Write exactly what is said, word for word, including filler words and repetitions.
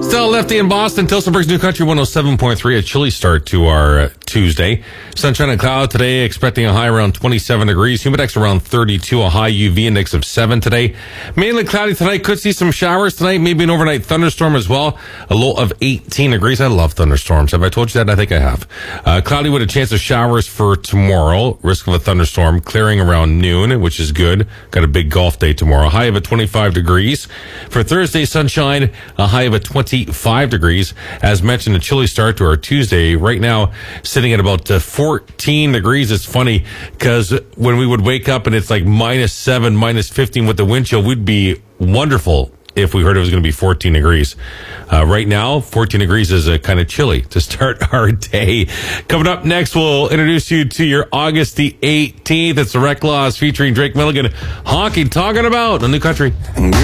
Still Lefty in Boston. Tilsonburg's New Country one oh seven point three. A chilly start to our uh, Tuesday. Sunshine and cloud today. Expecting a high around twenty-seven degrees. Humidex around thirty-two. A high U V index of seven today. Mainly cloudy tonight. Could see some showers tonight. Maybe an overnight thunderstorm as well. A low of eighteen degrees. I love thunderstorms. Have I told you that? I think I have. Uh, cloudy with a chance of showers for tomorrow. Risk of a thunderstorm. Clearing around noon, which is good. Got a big golf day tomorrow. High of a twenty-five degrees. For Thursday, sunshine. A high of a twenty-five degrees. As mentioned, a chilly start to our Tuesday. Right now, sitting at about uh, fourteen degrees. It's funny because when we would wake up and it's like minus seven, minus fifteen with the wind chill, we'd be wonderful if we heard it was going to be fourteen degrees. Uh, right now, fourteen degrees is uh, kind of chilly to start our day. Coming up next, we'll introduce you to your August the eighteenth. It's the Rec Laws featuring Drake Milligan. Honky talking about the New Country.